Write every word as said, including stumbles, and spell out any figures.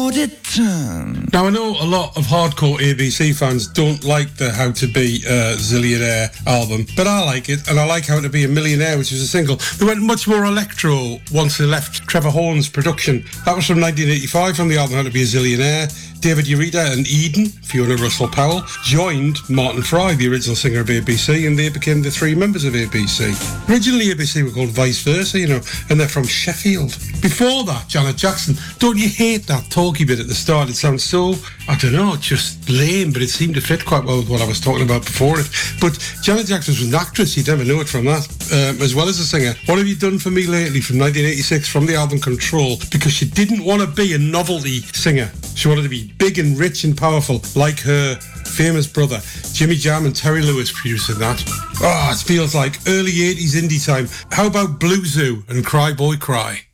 Auditon. Now, I know a lot of hardcore A B C fans don't like the How to Be a Zillionaire album, but I like it, and I like How to Be a Millionaire, which was a single. They went much more electro once they left Trevor Horn's production. That was from nineteen eighty-five, from the album How to Be a Zillionaire. David Ureta and Eden, Fiona Russell Powell, joined Martin Fry, the original singer of A B C, and they became the three members of A B C. Originally, A B C were called Vice Versa, you know, and they're from Sheffield. Before that, Janet Jackson. Don't you hate that talky bit at the start? It sounds so, I don't know, just lame, but it seemed to fit quite well with what I was talking about before it. But Janet Jackson was an actress, you'd never know it from that, um, as well as a singer. What Have You Done For Me Lately from nineteen eighty-six, from the album Control, because she didn't want to be a novelty singer. She wanted to be big and rich and powerful, like her famous brother, Jimmy Jam and Terry Lewis producing that. Oh, it feels like early eighties indie time. How about Blue Zoo and Cry Boy Cry?